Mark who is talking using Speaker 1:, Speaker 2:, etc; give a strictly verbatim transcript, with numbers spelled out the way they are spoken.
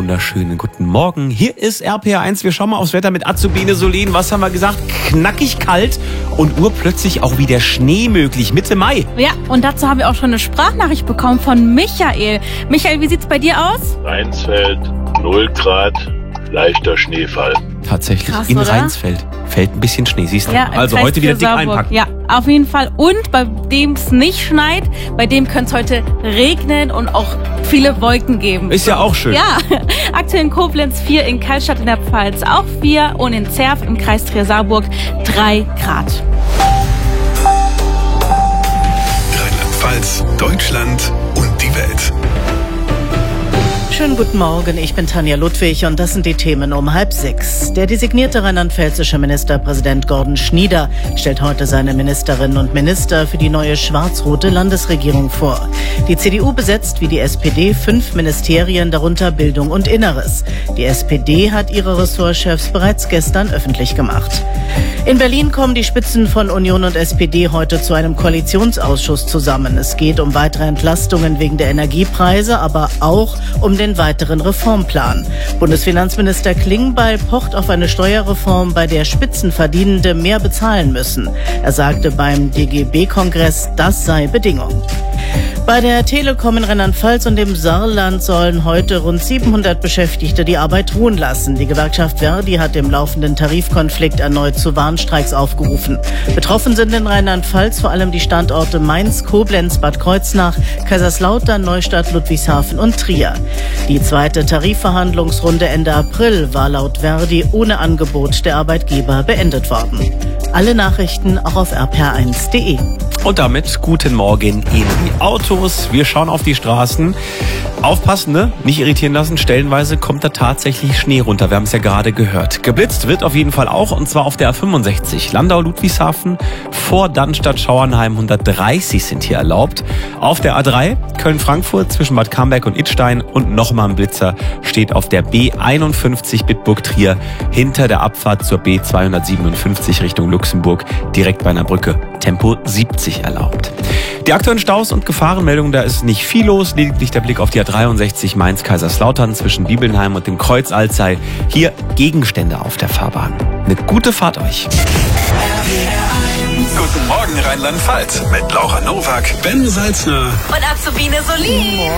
Speaker 1: wunderschönen guten Morgen. Hier ist R P R eins. Wir schauen mal aufs Wetter mit Azubine Solin. Was haben wir gesagt? Knackig kalt und urplötzlich auch wieder Schnee möglich. Mitte Mai.
Speaker 2: Ja, und dazu haben wir auch schon eine Sprachnachricht bekommen von Michael. Michael, wie sieht's bei dir aus?
Speaker 3: Rheinsfeld, null Grad, leichter Schneefall.
Speaker 1: Tatsächlich,
Speaker 2: Krass,
Speaker 1: in
Speaker 2: oder?
Speaker 1: Rheinsfeld fällt ein bisschen Schnee, siehst du?
Speaker 2: Ja, im
Speaker 1: also
Speaker 2: Kreis
Speaker 1: heute wieder dick
Speaker 2: Saarburg.
Speaker 1: einpacken.
Speaker 2: Ja, auf jeden Fall. Und bei dem es nicht schneit, bei dem könnte es heute regnen und auch viele Wolken geben.
Speaker 1: Ist ja auch schön.
Speaker 2: Ja, aktuell in Koblenz vier, in Cannstatt in der Pfalz auch vier und in Zerf im Kreis Trier-Saarburg drei Grad.
Speaker 4: Rheinland-Pfalz, Deutschland und die Welt.
Speaker 5: Schönen guten Morgen, ich bin Tanja Ludwig und das sind die Themen um halb sechs. Der designierte rheinland-pfälzische Ministerpräsident Gordon Schnieder stellt heute seine Ministerinnen und Minister für die neue schwarz-rote Landesregierung vor. Die C D U besetzt wie die S P D fünf Ministerien, darunter Bildung und Inneres. Die S P D hat ihre Ressortchefs bereits gestern öffentlich gemacht. In Berlin kommen die Spitzen von Union und S P D heute zu einem Koalitionsausschuss zusammen. Es geht um weitere Entlastungen wegen der Energiepreise, aber auch um den weiteren Reformplan. Bundesfinanzminister Klingbeil pocht auf eine Steuerreform, bei der Spitzenverdienende mehr bezahlen müssen. Er sagte beim D G B-Kongress, das sei Bedingung. Bei der Telekom in Rheinland-Pfalz und dem Saarland sollen heute rund siebenhundert Beschäftigte die Arbeit ruhen lassen. Die Gewerkschaft Verdi hat im laufenden Tarifkonflikt erneut zu Warnstreiks aufgerufen. Betroffen sind in Rheinland-Pfalz vor allem die Standorte Mainz, Koblenz, Bad Kreuznach, Kaiserslautern, Neustadt, Ludwigshafen und Trier. Die zweite Tarifverhandlungsrunde Ende April war laut Verdi ohne Angebot der Arbeitgeber beendet worden. Alle Nachrichten auch auf r p r eins punkt d e.
Speaker 1: Und damit guten Morgen in die Autos. Wir schauen auf die Straßen. Aufpassen, ne? Nicht irritieren lassen. Stellenweise kommt da tatsächlich Schnee runter. Wir haben es ja gerade gehört. Geblitzt wird auf jeden Fall auch, und zwar auf der A fünfundsechzig. Landau-Ludwigshafen vor Dannstatt-Schauernheim hundertdreißig sind hier erlaubt. Auf der A drei Köln-Frankfurt zwischen Bad Camberg und Idstein und nochmal ein Blitzer steht auf der B einundfünfzig Bitburg-Trier hinter der Abfahrt zur B zweihundertsiebenundfünfzig Richtung Luxemburg direkt bei einer Brücke. Tempo siebzig erlaubt. Die aktuellen Staus und Gefahrenmeldungen, da ist nicht viel los, lediglich der Blick auf die A dreiundsechzig Mainz-Kaiserslautern zwischen Bibelnheim und dem Kreuz Alzey. Hier Gegenstände auf der Fahrbahn. Eine gute Fahrt euch.
Speaker 4: Guten Morgen Rheinland-Pfalz mit Laura Nowak, Ben Salzner
Speaker 2: Und Azubine Solin.